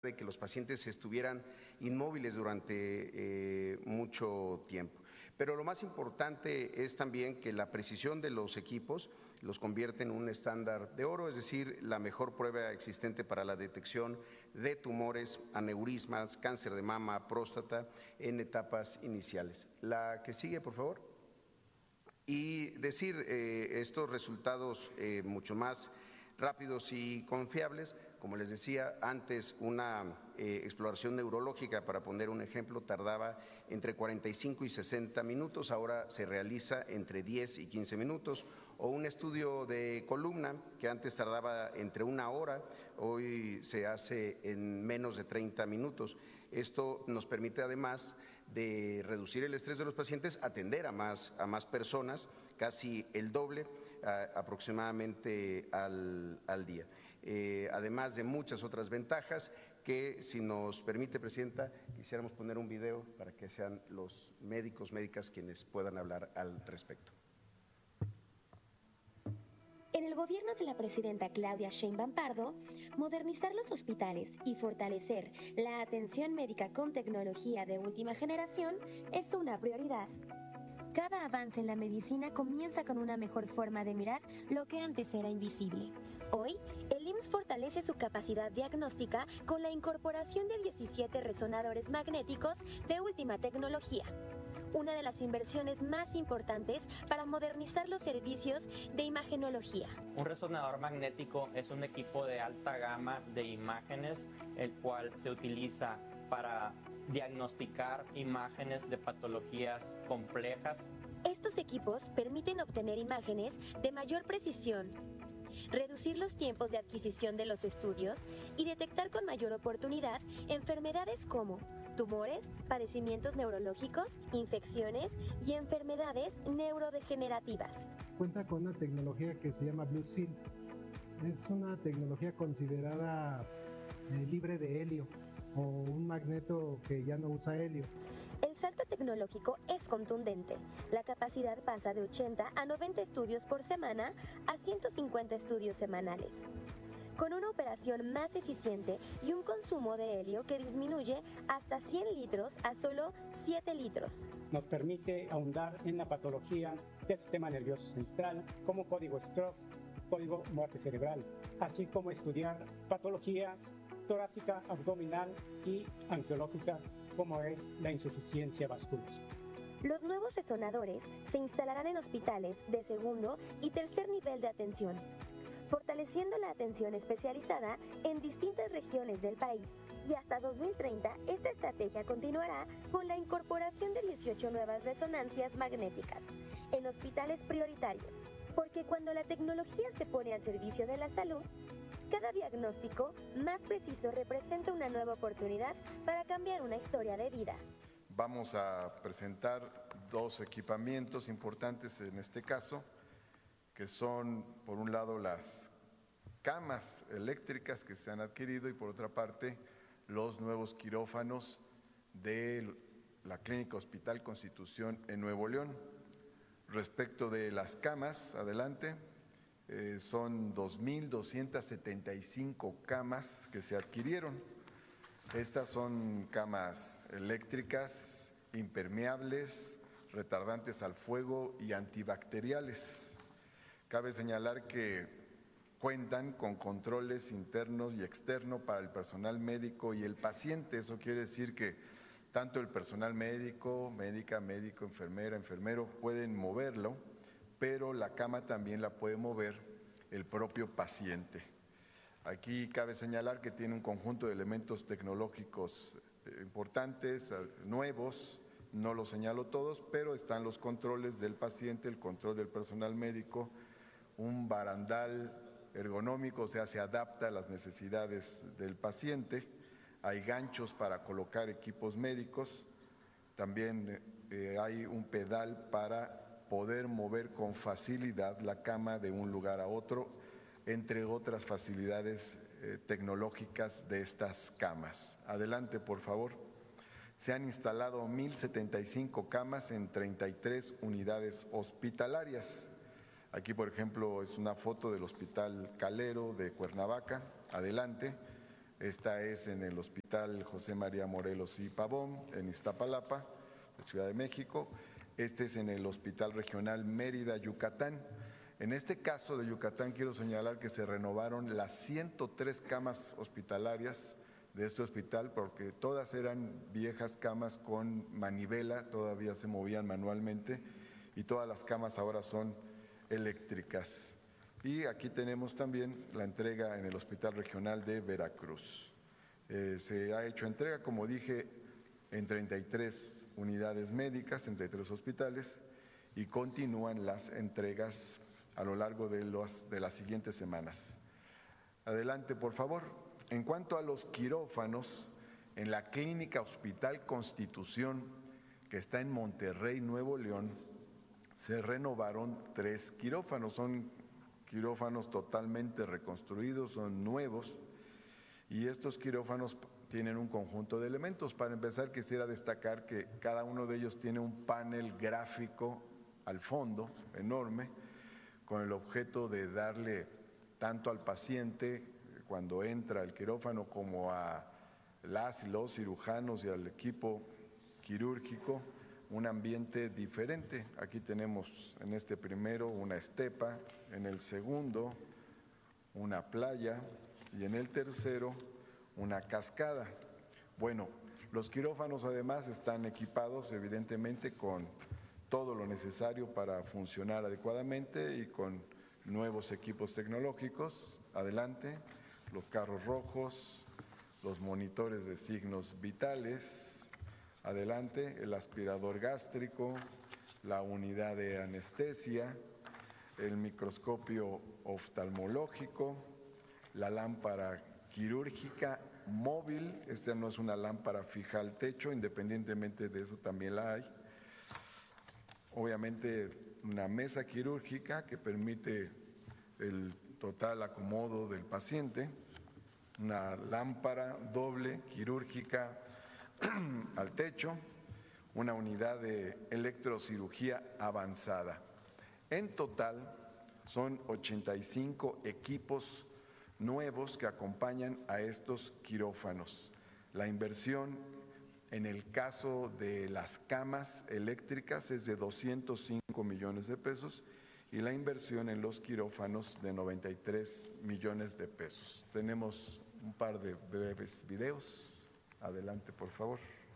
de que los pacientes estuvieran inmóviles durante mucho tiempo. Pero lo más importante es también que la precisión de los equipos los convierte en un estándar de oro, es decir, la mejor prueba existente para la detección de tumores, aneurismas, cáncer de mama, próstata en etapas iniciales. La que sigue, por favor. Y decir estos resultados mucho más rápidos y confiables. Como les decía antes, una exploración neurológica, para poner un ejemplo, tardaba entre 45 y 60 minutos, ahora se realiza entre 10 y 15 minutos, o un estudio de columna que antes tardaba entre 1 hora, hoy se hace en menos de 30 minutos. Esto nos permite, además de reducir el estrés de los pacientes, atender a más personas, casi el doble aproximadamente al día. Además de muchas otras ventajas que, si nos permite, Presidenta, quisiéramos poner un video para que sean los médicos, médicas quienes puedan hablar al respecto. En el gobierno de la presidenta Claudia Sheinbaum Pardo, modernizar los hospitales y fortalecer la atención médica con tecnología de última generación es una prioridad. Cada avance en la medicina comienza con una mejor forma de mirar lo que antes era invisible. Hoy, el IMSS fortalece su capacidad diagnóstica con la incorporación de 17 resonadores magnéticos de última tecnología, una de las inversiones más importantes para modernizar los servicios de imagenología. Un resonador magnético es un equipo de alta gama de imágenes, el cual se utiliza para diagnosticar imágenes de patologías complejas. Estos equipos permiten obtener imágenes de mayor precisión, reducir los tiempos de adquisición de los estudios y detectar con mayor oportunidad enfermedades como tumores, padecimientos neurológicos, infecciones y enfermedades neurodegenerativas. Cuenta con una tecnología que se llama Blue Seal. Es una tecnología considerada libre de helio, o un magneto que ya no usa helio. El salto tecnológico es contundente. La capacidad pasa de 80 a 90 estudios por semana a 150 estudios semanales, con una operación más eficiente y un consumo de helio que disminuye hasta 100 litros a solo 7 litros. Nos permite ahondar en la patología del sistema nervioso central, como código stroke, código muerte cerebral, así como estudiar patologías torácica, abdominal y angiológica, como es la insuficiencia vascular. Los nuevos resonadores se instalarán en hospitales de segundo y tercer nivel de atención, fortaleciendo la atención especializada en distintas regiones del país. Y hasta 2030, esta estrategia continuará con la incorporación de 18 nuevas resonancias magnéticas en hospitales prioritarios. Porque cuando la tecnología se pone al servicio de la salud, cada diagnóstico más preciso representa una nueva oportunidad para cambiar una historia de vida. Vamos a presentar dos equipamientos importantes en este caso, que son, por un lado, las camas eléctricas que se han adquirido y, por otra parte, los nuevos quirófanos de la Clínica Hospital Constitución en Nuevo León. Respecto de las camas, adelante, son 2.275 camas que se adquirieron. Estas son camas eléctricas, impermeables, retardantes al fuego y antibacteriales. Cabe señalar que cuentan con controles internos y externos para el personal médico y el paciente. Eso quiere decir que tanto el personal médico, médico, enfermera, enfermero pueden moverlo, pero la cama también la puede mover el propio paciente. Aquí cabe señalar que tiene un conjunto de elementos tecnológicos importantes, nuevos, no los señalo todos, pero están los controles del paciente, el control del personal médico, un barandal ergonómico, o sea, se adapta a las necesidades del paciente, hay ganchos para colocar equipos médicos, también hay un pedal para poder mover con facilidad la cama de un lugar a otro, entre otras facilidades tecnológicas de estas camas. Adelante, por favor. Se han instalado 1.075 camas en 33 unidades hospitalarias. Aquí, por ejemplo, es una foto del Hospital Calero de Cuernavaca. Adelante. Esta es en el Hospital José María Morelos y Pavón, en Iztapalapa, de Ciudad de México. Este es en el Hospital Regional Mérida, Yucatán. En este caso de Yucatán quiero señalar que se renovaron las 103 camas hospitalarias de este hospital, porque todas eran viejas camas con manivela, todavía se movían manualmente, y todas las camas ahora son eléctricas. Y aquí tenemos también la entrega en el Hospital Regional de Veracruz. Se ha hecho entrega, como dije, en 33 unidades médicas, 33 hospitales, y continúan las entregas a lo largo de las siguientes semanas. Adelante, por favor. En cuanto a los quirófanos, en la Clínica Hospital Constitución, que está en Monterrey, Nuevo León, se renovaron 3 quirófanos. Son quirófanos totalmente reconstruidos, son nuevos, y estos quirófanos tienen un conjunto de elementos. Para empezar, quisiera destacar que cada uno de ellos tiene un panel gráfico al fondo, enorme, con el objeto de darle tanto al paciente cuando entra al quirófano como a las y los cirujanos y al equipo quirúrgico un ambiente diferente. Aquí tenemos en este primero una estepa, en el segundo una playa y en el tercero una cascada. Bueno, los quirófanos además están equipados evidentemente con todo lo necesario para funcionar adecuadamente y con nuevos equipos tecnológicos. Adelante, los carros rojos, los monitores de signos vitales. Adelante, el aspirador gástrico, la unidad de anestesia, el microscopio oftalmológico, la lámpara quirúrgica móvil. Esta no es una lámpara fija al techo, independientemente de eso también la hay. Obviamente una mesa quirúrgica que permite el total acomodo del paciente, una lámpara doble quirúrgica al techo, una unidad de electrocirugía avanzada. En total son 85 equipos nuevos que acompañan a estos quirófanos. La inversión en el caso de las camas eléctricas es de 205 millones de pesos y la inversión en los quirófanos de 93 millones de pesos. Tenemos un par de breves videos. Adelante, por favor.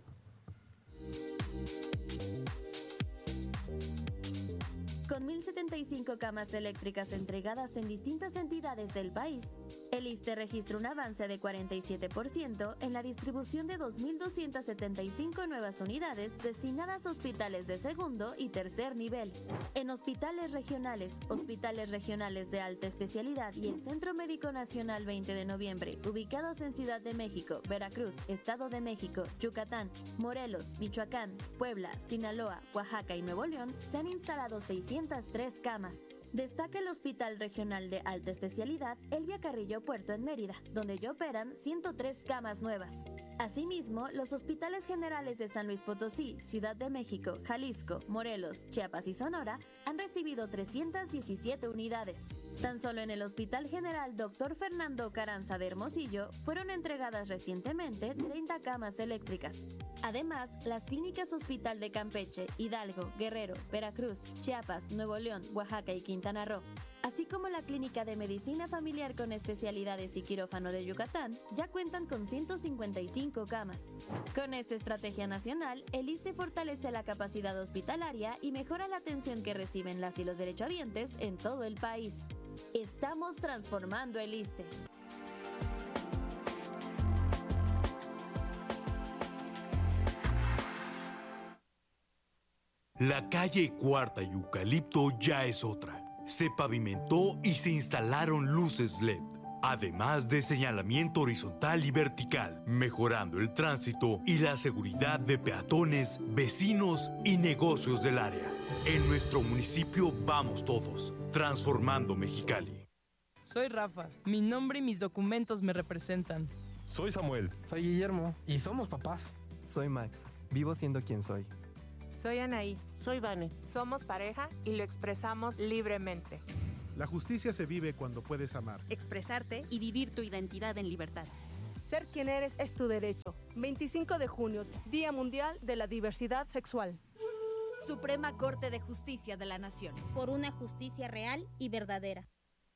Con 1.075 camas eléctricas entregadas en distintas entidades del país, el ISSSTE registra un avance de 47% en la distribución de 2.275 nuevas unidades destinadas a hospitales de segundo y tercer nivel. En hospitales regionales de alta especialidad y el Centro Médico Nacional 20 de Noviembre, ubicados en Ciudad de México, Veracruz, Estado de México, Yucatán, Morelos, Michoacán, Puebla, Sinaloa, Oaxaca y Nuevo León, se han instalado 603 camas. Destaca el Hospital Regional de Alta Especialidad Elvia Carrillo Puerto en Mérida, donde ya operan 103 camas nuevas. Asimismo, los hospitales generales de San Luis Potosí, Ciudad de México, Jalisco, Morelos, Chiapas y Sonora han recibido 317 unidades. Tan solo en el Hospital General Dr. Fernando Carranza de Hermosillo fueron entregadas recientemente 30 camas eléctricas. Además, las clínicas Hospital de Campeche, Hidalgo, Guerrero, Veracruz, Chiapas, Nuevo León, Oaxaca y Quintana Roo, así como la Clínica de Medicina Familiar con Especialidades y Quirófano de Yucatán, ya cuentan con 155 camas. Con esta estrategia nacional, el ISSSTE fortalece la capacidad hospitalaria y mejora la atención que reciben las y los derechohabientes en todo el país. Estamos transformando el ISSSTE. La calle Cuarta y Eucalipto ya es otra. Se pavimentó y se instalaron luces LED, además de señalamiento horizontal y vertical, mejorando el tránsito y la seguridad de peatones, vecinos y negocios del área. En nuestro municipio vamos todos, transformando Mexicali. Soy Rafa, mi nombre y mis documentos me representan. Soy Samuel. Soy Guillermo y somos papás. Soy Max, vivo siendo quien soy. Soy Anaí. Soy Vane. Somos pareja y lo expresamos libremente. La justicia se vive cuando puedes amar, expresarte y vivir tu identidad en libertad. Ser quien eres es tu derecho. 25 de junio, Día Mundial de la Diversidad Sexual. Suprema Corte de Justicia de la Nación. Por una justicia real y verdadera.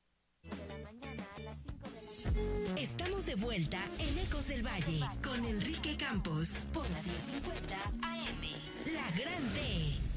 Estamos de vuelta en Ecos del Valle con Enrique Campos por la 1050 AM. La Gran D.